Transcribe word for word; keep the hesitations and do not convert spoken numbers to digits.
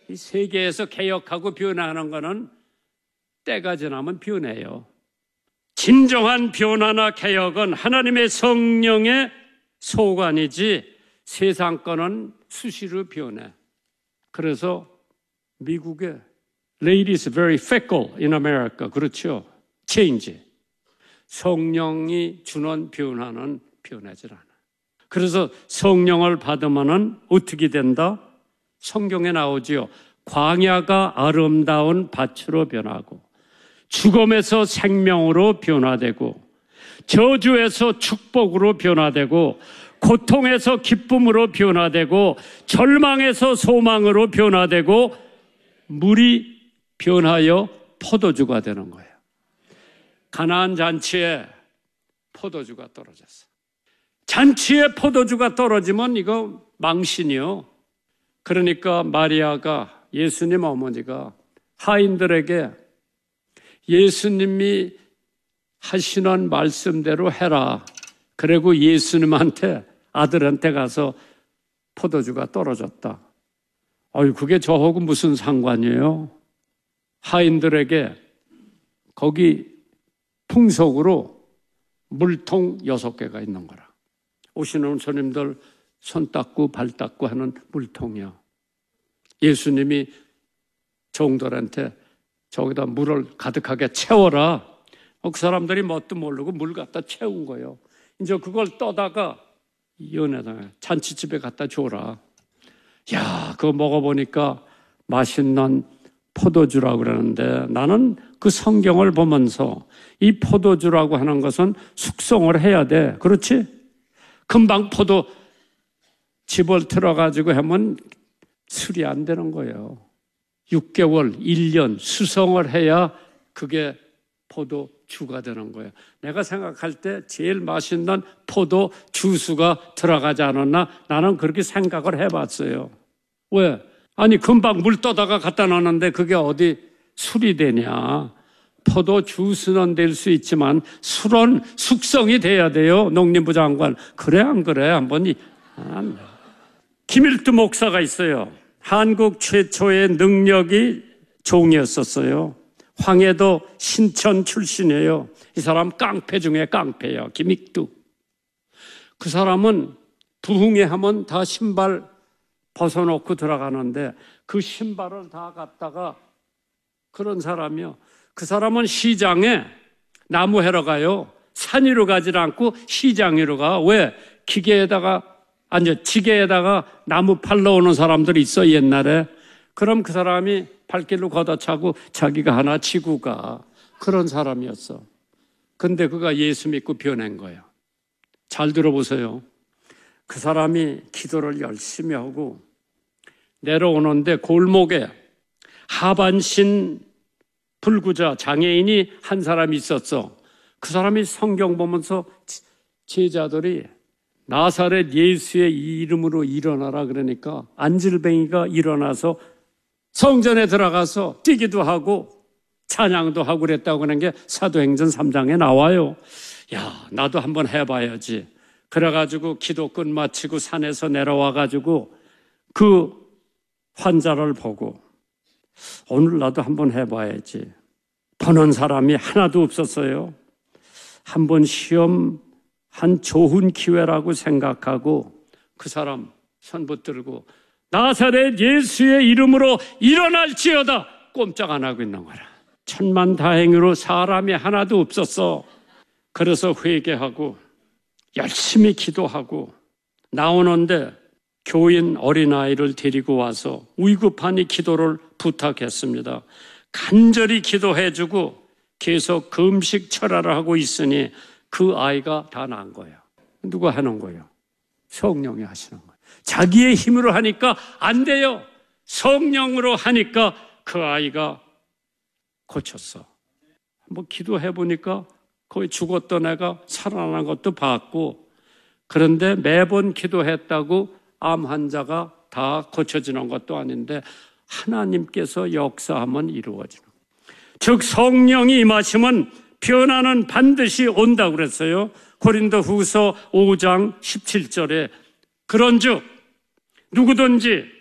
이 세계에서 개혁하고 변화하는 거는 때가 지나면 변해요. 진정한 변화나 개혁은 하나님의 성령의 소관이지 세상 거는 수시로 변해. 그래서 미국의 Lady is very fickle in America. 그렇죠? Change. 성령이 주는 변화는 변하지 않아. 그래서 성령을 받으면은 어떻게 된다? 성경에 나오지요. 광야가 아름다운 밭으로 변하고 죽음에서 생명으로 변화되고 저주에서 축복으로 변화되고 고통에서 기쁨으로 변화되고 절망에서 소망으로 변화되고 물이 변하여 포도주가 되는 거예요. 가나안 잔치에 포도주가 떨어졌어. 잔치에 포도주가 떨어지면 이거 망신이요. 그러니까 마리아가, 예수님 어머니가 하인들에게 예수님이 하시는 말씀대로 해라. 그리고 예수님한테, 아들한테 가서 포도주가 떨어졌다. 어이, 그게 저하고 무슨 상관이에요? 하인들에게 거기 풍속으로 물통 여섯 개가 있는 거라. 오시는 손님들 손 닦고 발 닦고 하는 물통이요. 예수님이 종들한테 저기다 물을 가득하게 채워라. 그 사람들이 뭣도 모르고 물 갖다 채운 거예요. 이제 그걸 떠다가 연에다가 잔치집에 갖다 줘라. 야, 그거 먹어보니까 맛있는 포도주라고 그러는데 나는 그 성경을 보면서 이 포도주라고 하는 것은 숙성을 해야 돼. 그렇지? 금방 포도 집을 틀어가지고 하면 술이 안 되는 거예요. 육 개월, 일 년 수성을 해야 그게 포도주가 되는 거예요. 내가 생각할 때 제일 맛있는 포도 주스가 들어가지 않았나? 나는 그렇게 생각을 해봤어요. 왜? 아니 금방 물 떠다가 갖다 놨는데 그게 어디 술이 되냐? 포도 주스는 될 수 있지만 술은 숙성이 돼야 돼요. 농림부 장관. 그래 안 그래? 한번 이 안 돼. 김일두 목사가 있어요. 한국 최초의 능력이 종이었었어요. 황해도 신천 출신이에요. 이 사람 깡패 중에 깡패예요. 김익두. 그 사람은 부흥회 하면 다 신발 벗어놓고 들어가는데 그 신발을 다 갖다가 그런 사람이요. 그 사람은 시장에 나무 해러 가요. 산 위로 가지 않고 시장 위로 가. 왜? 기계에다가 아니 지게에다가 나무 팔러 오는 사람들이 있어 옛날에. 그럼 그 사람이 발길로 걷어차고 자기가 하나 지고 가. 그런 사람이었어. 근데 그가 예수 믿고 변한 거예요. 잘 들어보세요. 그 사람이 기도를 열심히 하고 내려오는데 골목에 하반신 불구자 장애인이 한 사람이 있었어. 그 사람이 성경 보면서 제자들이 나사렛 예수의 이름으로 일어나라 그러니까 안질뱅이가 일어나서 성전에 들어가서 뛰기도 하고 찬양도 하고 그랬다고 하는 게 사도행전 삼 장에 나와요. 야, 나도 한번 해봐야지. 그래가지고 기도 끝마치고 산에서 내려와가지고 그 환자를 보고 오늘 나도 한번 해봐야지. 보는 사람이 하나도 없었어요. 한번 시험 한 좋은 기회라고 생각하고 그 사람 손 붙들고 나사렛 예수의 이름으로 일어날지어다 꼼짝 안 하고 있는 거라. 천만다행으로 사람이 하나도 없었어. 그래서 회개하고 열심히 기도하고 나오는데 교인 어린아이를 데리고 와서 위급하니 기도를 부탁했습니다. 간절히 기도해주고 계속 금식 철야를 하고 있으니 그 아이가 다 난 거예요. 누가 하는 거예요? 성령이 하시는 거예요. 자기의 힘으로 하니까 안 돼요. 성령으로 하니까 그 아이가 고쳤어. 한번 기도해 보니까 거의 죽었던 애가 살아난 것도 봤고, 그런데 매번 기도했다고 암 환자가 다 고쳐지는 것도 아닌데 하나님께서 역사하면 이루어지는 거예요. 즉 성령이 임하시면 변화는 반드시 온다고 그랬어요. 고린도후서 오 장 십칠 절에 그런즉 누구든지